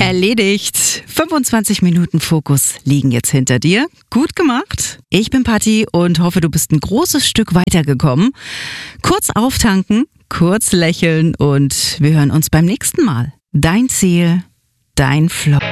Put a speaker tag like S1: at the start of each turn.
S1: Erledigt. 25 Minuten Fokus liegen jetzt hinter dir. Gut gemacht. Ich bin Patti und hoffe, du bist ein großes Stück weitergekommen. Kurz auftanken, kurz lächeln und wir hören uns beim nächsten Mal. Dein Ziel, dein Flow.